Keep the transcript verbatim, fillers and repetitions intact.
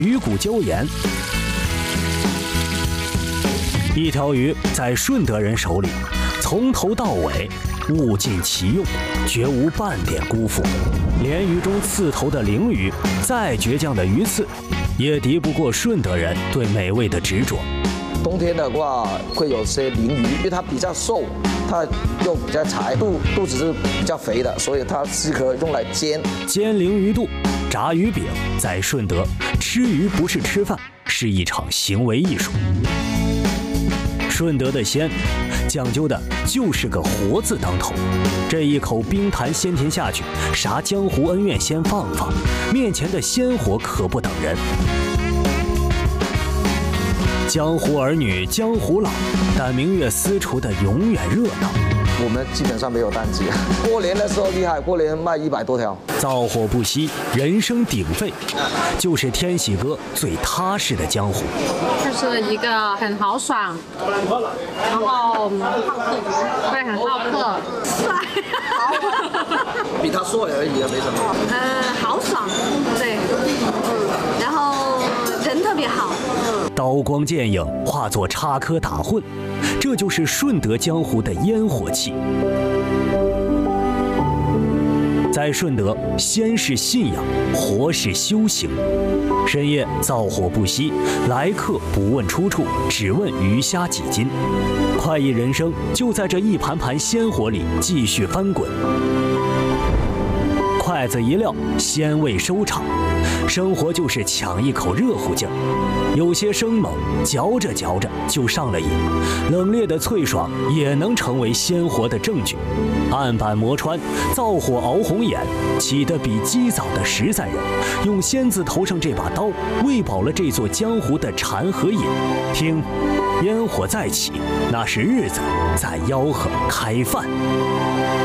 鱼骨椒盐。一条鱼在顺德人手里，从头到尾物尽其用，绝无半点辜负。鲢鱼中刺头的鲮鱼，再倔强的鱼刺，也敌不过顺德人对美味的执着。 冬天的话会有些鲮鱼，因为它比较瘦，它又比较柴，肚肚子是比较肥的，所以它适合用来煎。 煎鲮鱼肚、炸鱼饼，在顺德吃鱼不是吃饭，是一场行为艺术。顺德的鲜，讲究的就是个活字当头。这一口冰坛鲜甜下去，啥江湖恩怨先放放，面前的鲜活可不等人。江湖儿女江湖老，但明月私厨的永远热闹。 我们基本上没有淡季，过年的时候厉害，过年卖一百多条。 灶火不息，人声鼎沸，就是天喜哥最踏实的江湖。 就是一个很豪爽，然后会很好客，帅， 比他帅而已，没什么。 呃，豪爽，对，嗯，然后人特别好。 刀光剑影化作插科打诨，这就是顺德江湖的烟火气。在顺德，鲜是信仰，活是修行。深夜灶火不息，来客不问出处，只问鱼虾几斤。快意人生就在这一盘盘鲜活里继续翻滚。筷子一撂，鲜味收场。生活就是抢一口热乎劲儿，有些生猛，嚼着嚼着就上了瘾。冷冽的脆爽也能成为鲜活的证据。案板磨穿，灶火熬红眼，起得比鸡早的实在人。用仙字头上这把刀，喂饱了这座江湖的馋和瘾。听，烟火再起，那是日子在吆喝开饭。